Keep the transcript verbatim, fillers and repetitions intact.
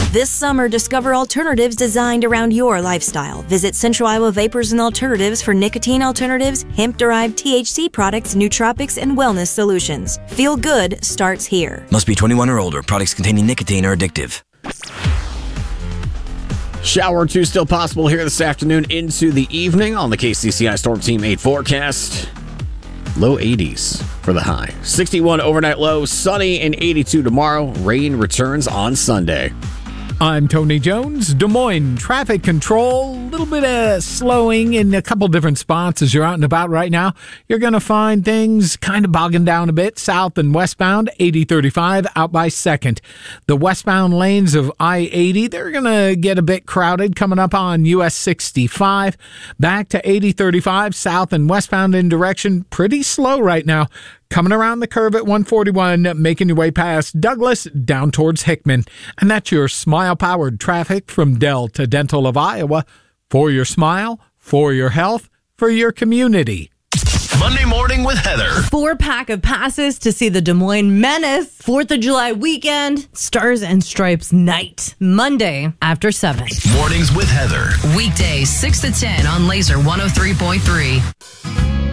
This summer, discover alternatives designed around your lifestyle. Visit Central Iowa Vapors and Alternatives for nicotine alternatives, hemp-derived T H C products, nootropics, and wellness solutions. Feel good starts here. Must be twenty-one or older. Products containing nicotine are addictive. Shower or two still possible here this afternoon into the evening on the K C C I Storm Team eight forecast. Low eighties for the high. sixty-one overnight low, sunny and eighty-two tomorrow. Rain returns on Sunday. I'm Tony Jones. Des Moines traffic control. A little bit of slowing in a couple different spots as you're out and about right now. You're going to find things kind of bogging down a bit. South and westbound, eighty thirty-five out by second. The westbound lanes of I eighty, they're going to get a bit crowded coming up on U S sixty-five. Back to eighty thirty-five, south and westbound in direction. Pretty slow right now. Coming around the curve at one forty-one, making your way past Douglas down towards Hickman. And that's your smile-powered traffic from Delta Dental of Iowa. For your smile, for your health, for your community. Monday Morning with Heather. Four pack of passes to see the Des Moines Menace. fourth of July weekend. Stars and Stripes night. Monday after seven. Mornings with Heather. Weekdays six to ten on Laser one oh three point three.